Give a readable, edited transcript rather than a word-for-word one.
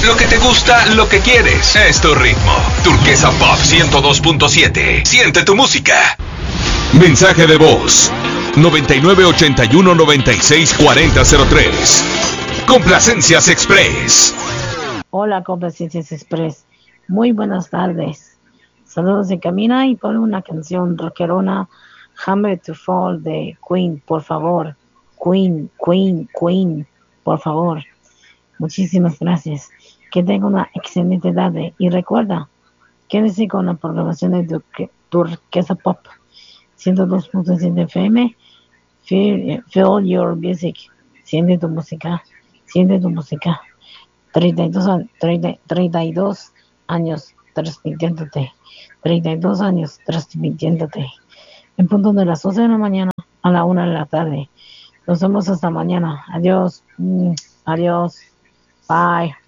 Lo que te gusta, lo que quieres. Es tu ritmo. Turquesa Pop 102.7. Siente tu música. Mensaje de voz 9981964003. Complacencias Express. Hola, Complacencias Express. Muy buenas tardes. Saludos de Camina y pon una canción rockerona, Hammer to Fall de Queen, por favor. Queen, por favor. Muchísimas gracias. Que tenga una excelente tarde. Y recuerda, quédese con la programación de Turquesa Pop 102.7 FM. Feel your music. Siente tu música. 32 años transmitiéndote. 32 años transmitiéndote. En punto de las 12 de la mañana a la 1 de la tarde. Nos vemos hasta mañana. Adiós. Adiós. Bye.